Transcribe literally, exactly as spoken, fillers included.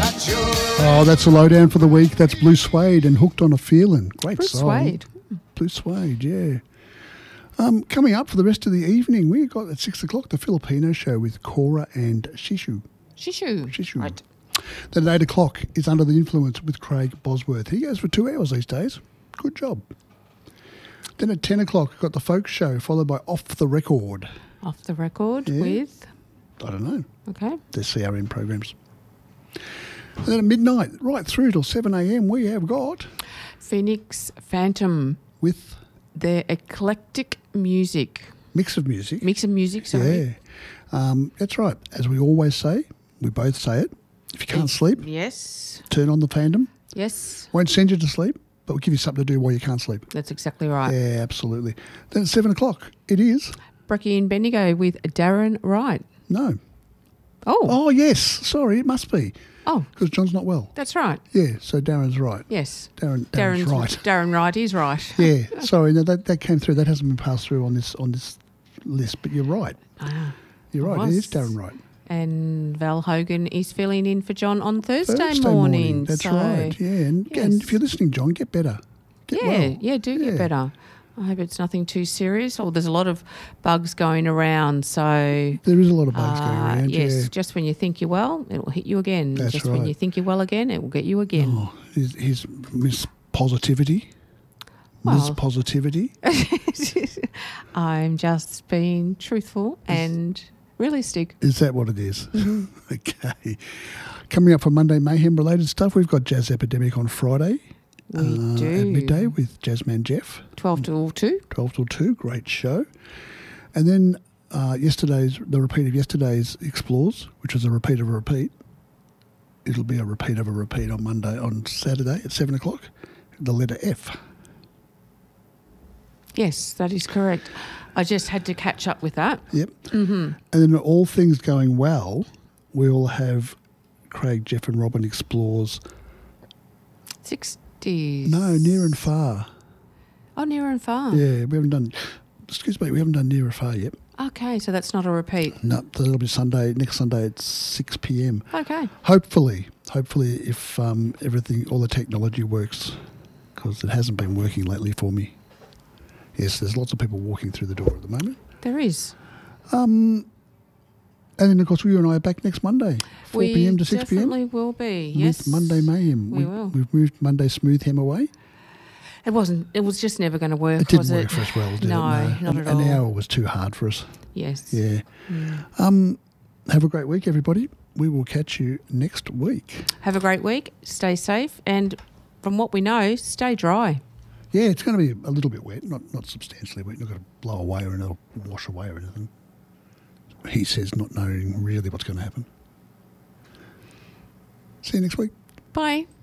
Oh, that's a lowdown for the week. That's Blue Suede and Hooked on a Feeling. Great Blue song. Suede. Blue Suede, yeah. Um, coming up for the rest of the evening, we've got at six o'clock the Filipino show with Cora and Shishu. Shishu. Shishu. Right. Then at eight o'clock is Under the Influence with Craig Bosworth. He goes for two hours these days. Good job. Then at ten o'clock, we've got the Folk Show, followed by Off the Record. Off the Record Yeah. with? I don't know. Okay. They're C R M programs. And then at midnight, right through till seven a.m, we have got... Phoenix Phantom. With? Their eclectic music. Mix of music. Mix of music, sorry. Yeah. Um, that's right. As we always say, we both say it. If you can't sleep, Yes. turn on the Fandom. Yes. Won't send you to sleep, but we'll give you something to do while you can't sleep. That's exactly right. Yeah, absolutely. Then at seven o'clock, it is... Brekkie and Bendigo with Darren Wright. No. Oh. Oh, yes. Sorry, it must be. Oh. Because John's not well. That's right. Yeah, so Darren's right. Yes. Darren, Darren's, Darren's right. Darren Wright is right. Yeah, sorry, no, that, that came through. That hasn't been passed through on this on this list, but you're right. Ah, You're right, was. it is Darren Wright. And Val Hogan is filling in for John on Thursday, Thursday morning. morning. That's so, right, yeah. And, yes. and if you're listening, John, get better. Get Yeah, well. yeah, do Yeah. get better. I hope it's nothing too serious. Oh, there's a lot of bugs going around, so... There is a lot of bugs uh, going around, yes, yeah. just when you think you're well, it will hit you again. That's just when right. you think you're well again, it will get you again. Oh, his, his Miss Positivity. Well- Miss Positivity. I'm just being truthful and realistic. Is that what it is? Mm-hmm. Okay. Coming up for Monday Mayhem related stuff, we've got Jazz Epidemic on Friday. We uh, do. At midday with Jazzman Jeff. twelve till two. twelve till two, great show. And then uh, yesterday's, the repeat of yesterday's Explores, which was a repeat of a repeat. It'll be a repeat of a repeat on Monday, on Saturday at seven o'clock. The letter F. Yes, that is correct. I just had to catch up with that. Yep. Mm-hmm. And then all things going well, we'll have Craig, Jeff and Robin Explores. sixties. No, near and far. Oh, near and far. Yeah, we haven't done, excuse me, we haven't done near and far yet. Okay, so that's not a repeat. No, that'll be Sunday, next Sunday at six p.m. Okay. Hopefully, hopefully if um, everything, all the technology works, because it hasn't been working lately for me. Yes, there's lots of people walking through the door at the moment. There is. Um, and then, of course, you and I are back next Monday, four p.m. to six p.m. We definitely will be, yes. With Monday Mayhem. We will. We've moved Monday Smooth Hem away. It wasn't, it was just never going to work, It didn't was work it? for us well, did no, it? not an, at all. An hour was too hard for us. Yes. Yeah. Mm. Um, have a great week, everybody. We will catch you next week. Have a great week. Stay safe. And from what we know, stay dry. Yeah, it's going to be a little bit wet, not not substantially wet. Not going to blow away or it'll wash away or anything. He says, not knowing really what's going to happen. See you next week. Bye.